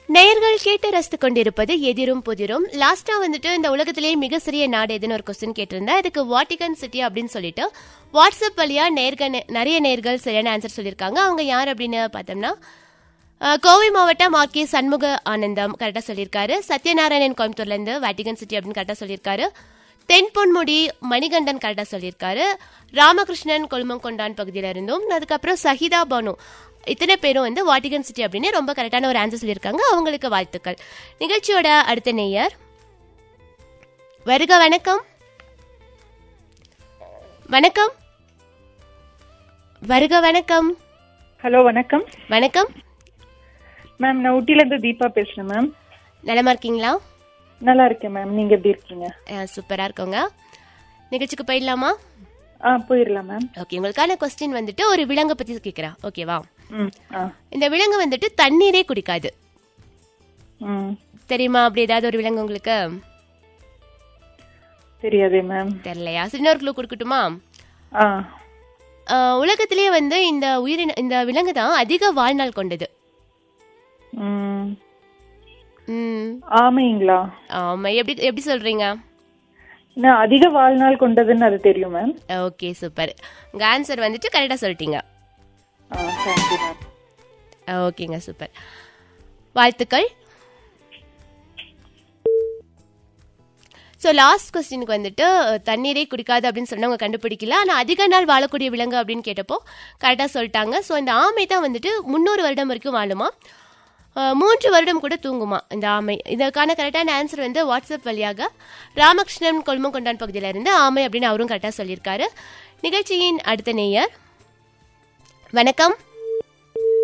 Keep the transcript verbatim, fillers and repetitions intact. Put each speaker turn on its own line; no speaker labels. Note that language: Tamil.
நேயர்கள் கேட்டு ரசித்து கொண்டிருப்பது எதிரும் புதிரும். லாஸ்டா வந்துட்டு இந்த உலகத்திலேயே மிக சிறிய நாடு எதுன்னு ஒரு கொஸ்டின் கேட்டிருந்தேன். இதுக்கு வாட்டிகன் சிட்டி அப்படின்னு சொல்லிட்டு வாட்ஸ்அப் வழியா நேர்கள் நிறைய நேர்கள் சரியான ஆன்சர் சொல்லியிருக்காங்க. அவங்க யார் அப்படின்னு பார்த்தோம்னா, கோவை மாவட்டம் ஆர்கே சண்முக ஆனந்தம் கரெக்டாக சொல்லியிருக்காரு. சத்யநாராயணன் கோயம்புத்தூர்லேருந்து வாட்டிகன் சிட்டி அப்படின்னு கரெக்டாக சொல்லியிருக்காரு. தென்பொன்முடி மணிகண்டன் கரெக்டாக சொல்லியிருக்காரு. ராமகிருஷ்ணன் கொழுமங்கொண்டான் பகுதியில இருந்தும், அதுக்கப்புறம் சஹிதா பானு, இத்தனை பேரும் வந்து வாட்டிகன் சிட்டி அப்படின்னு ரொம்ப கரெக்டான ஒரு ஆன்சர் சொல்லியிருக்காங்க. அவங்களுக்கு வாழ்த்துக்கள். நிகழ்ச்சியோட அடுத்த நேயர் வருக. வணக்கம். வணக்கம் வருக. வணக்கம்.
ஹலோ வணக்கம்.
வணக்கம்
மேம், நான் ஊட்டில இருந்து தீபா பேசுறேன் மேம்.
நலமா இருக்கீங்களா?
நல்லா இருக்கேன் மேம். நீங்க எப்படி இருக்கீங்க?
சூப்பரா இருக்கோங்க. நிகழ்ச்சிக்கு போயிடலாமா?
ஆ போயிடலாம் மேம்.
ஓகே, உங்களுக்கான கொஸ்டின் வந்துட்டு ஒரு விலங்கு பத்தி கேட்கிறேன். ஓகேவா? இந்த விலங்கு வந்துட்டு தண்ணீரே குடிக்காது. தெரியுமா அப்படி ஏதாவது ஒரு விலங்கு உங்களுக்கு?
தெரியாதே மேம்.
தெரியலையா? இன்னொரு க்ளூ கொடுக்கட்டுமா? உலகத்திலேயே வந்து இந்த உயிரின இந்த விலங்கு தான் அதிக வாழ்நாள் கொண்டது.
ஆமைங்களா?
ஆமா. எப்படி எப்படி சொல்றீங்க?
நான் அதிக வாழ்நாள் கொண்டதுன்னு அது தெரியும் மேம்.
Okay, super. உங்க ஆன்சர் வந்துட்டு கரெக்டா சொல்லிட்டீங்க. ஓகேங்க, சூப்பர். வாழ்த்துக்கள். ஸோ லாஸ்ட் கொஸ்டினுக்கு வந்துட்டு தண்ணீரே குடிக்காது அப்படின்னு சொன்னவங்க கண்டுபிடிக்கல. ஆனால் அதிக நாள் வாழக்கூடிய விலங்கு அப்படின்னு கேட்டப்போ கரெக்டாக சொல்லிட்டாங்க. ஸோ இந்த ஆமை தான் வந்துட்டு முந்நூறு வருடம் வரைக்கும் வாழுமா, மூன்று வருடம் கூட தூங்குமா இந்த ஆமை. இதற்கான கரெக்டான ஆன்சர் வந்து வாட்ஸ்அப் வழியாக ராமகிருஷ்ணன் கொழுமங்கொண்டான் பகுதியில இருந்து ஆமை அப்படின்னு அவரும் கரெக்டாக சொல்லியிருக்காரு. நிகழ்ச்சியின் அடுத்த நேயர் வணக்கம்.